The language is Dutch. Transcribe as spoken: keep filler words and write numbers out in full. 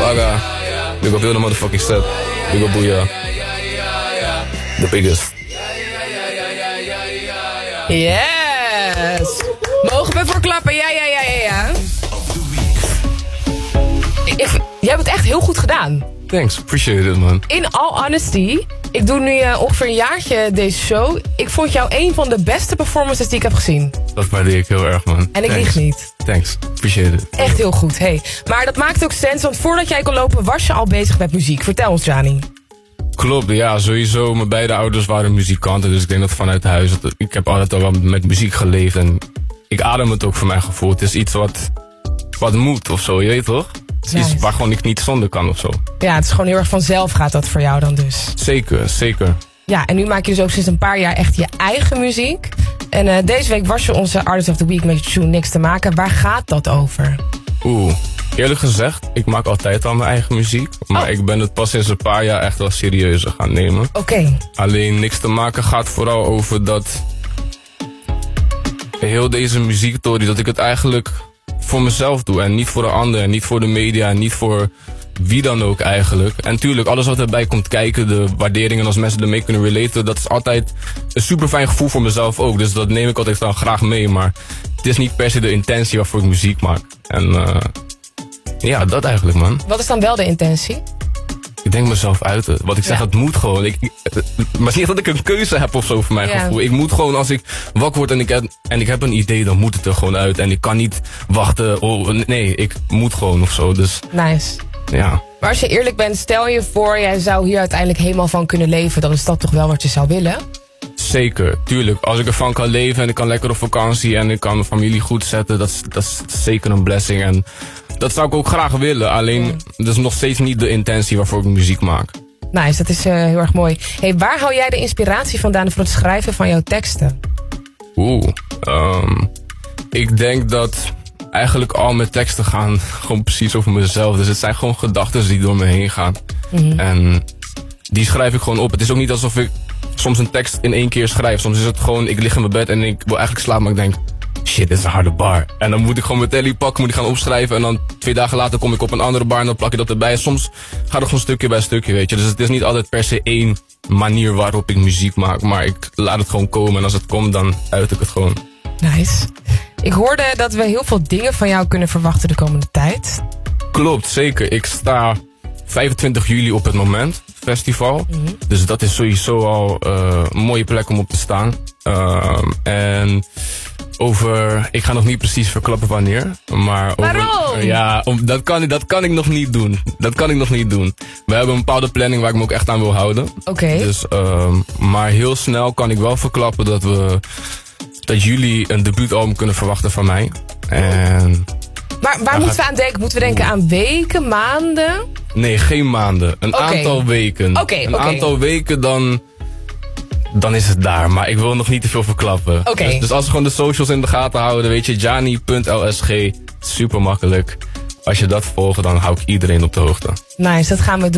Aga. Big up heel de motherfucking set. Big up Booyah. The biggest. Yes! Mogen we voor klappen? Ja, ja, ja, ja, ja. Ik, jij hebt het echt heel goed gedaan. Thanks, appreciate it, man. In all honesty, ik doe nu uh, ongeveer een jaartje deze show. Ik vond jou een van de beste performances die ik heb gezien. Dat waardeer ik heel erg, man. En ik lieg niet. Thanks, appreciate it. Echt heel goed, hey. Maar dat maakt ook sens, want voordat jij kon lopen was je al bezig met muziek. Vertel ons, Gianni. Klopt, ja, sowieso. Mijn beide ouders waren muzikanten, dus ik denk dat vanuit huis... Dat, ik heb altijd al wel met muziek geleefd en ik adem het ook voor mijn gevoel. Het is iets wat, wat moet of zo, je weet toch? Het is nice. Iets waar gewoon ik niet zonder kan of zo. Ja, het is gewoon heel erg vanzelf gaat dat voor jou dan dus. Zeker, zeker. Ja, en nu maak je dus ook sinds een paar jaar echt je eigen muziek. En uh, deze week was je onze Artist of the Week met je tune Niks te maken. Waar gaat dat over? Oeh, eerlijk gezegd, ik maak altijd al mijn eigen muziek. Maar oh. ik ben het pas sinds een paar jaar echt wel serieuzer gaan nemen. Oké. Okay. Alleen Niks te maken gaat vooral over dat... heel deze muziektory, dat ik het eigenlijk voor mezelf doe. En niet voor de ander, en niet voor de media, en niet voor wie dan ook eigenlijk. En tuurlijk, alles wat erbij komt kijken, de waarderingen als mensen ermee kunnen relaten, dat is altijd een super fijn gevoel voor mezelf ook. Dus dat neem ik altijd dan graag mee. Maar het is niet per se de intentie waarvoor ik muziek maak. En uh, ja, dat eigenlijk, man. Wat is dan wel de intentie? Ik denk mezelf uiten. Wat ik zeg, ja. Het moet gewoon. Ik, maar het is niet dat ik een keuze heb of zo voor mijn ja. gevoel. Ik moet gewoon, als ik wakker word en ik, heb, en ik heb een idee, dan moet het er gewoon uit. En ik kan niet wachten. Oh, nee, ik moet gewoon of zo. Dus, nice. Ja. Maar als je eerlijk bent, stel je voor, jij zou hier uiteindelijk helemaal van kunnen leven. Dan is dat toch wel wat je zou willen? Zeker, tuurlijk. Als ik ervan kan leven en ik kan lekker op vakantie en ik kan mijn familie goed zetten, dat is, dat is zeker een blessing. En dat zou ik ook graag willen. Alleen, mm. dat is nog steeds niet de intentie waarvoor ik muziek maak. Nice, dat is uh, heel erg mooi. Hey, waar hou jij de inspiratie vandaan voor het schrijven van jouw teksten? Oeh, um, ik denk dat eigenlijk al mijn teksten gaan gewoon precies over mezelf. Dus het zijn gewoon gedachten die door me heen gaan. Mm-hmm. En die schrijf ik gewoon op. Het is ook niet alsof ik soms een tekst in één keer schrijf. Soms is het gewoon, ik lig in mijn bed en ik wil eigenlijk slapen, maar ik denk, shit, dit is een harde bar. En dan moet ik gewoon mijn telly pakken, moet ik gaan opschrijven. En dan twee dagen later kom ik op een andere bar en dan plak je dat erbij. Soms gaat het gewoon stukje bij stukje, weet je. Dus het is niet altijd per se één manier waarop ik muziek maak. Maar ik laat het gewoon komen en als het komt, dan uit ik het gewoon. Nice. Ik hoorde dat we heel veel dingen van jou kunnen verwachten de komende tijd. Klopt, zeker. Ik sta vijfentwintig juli op het moment, festival. Mm-hmm. Dus dat is sowieso al uh, een mooie plek om op te staan. Uh, en over, ik ga nog niet precies verklappen wanneer. Maar over, waarom? Uh, ja, om, dat, kan, dat kan ik nog niet doen. Dat kan ik nog niet doen. We hebben een bepaalde planning waar ik me ook echt aan wil houden. Oké. Okay. Dus, uh, maar heel snel kan ik wel verklappen dat we, dat jullie een debuutalbum kunnen verwachten van mij. En maar waar moeten we aan denken? Moeten we denken aan weken, maanden? Nee, geen maanden. Een okay. aantal weken. Okay, een okay. aantal weken dan, dan is het daar. Maar ik wil nog niet te veel verklappen. Okay. Dus, dus als we gewoon de socials in de gaten houden, weet je, Gianni punt L S G. Super makkelijk. Als je dat volgt, dan hou ik iedereen op de hoogte. Nice, dat gaan we doen.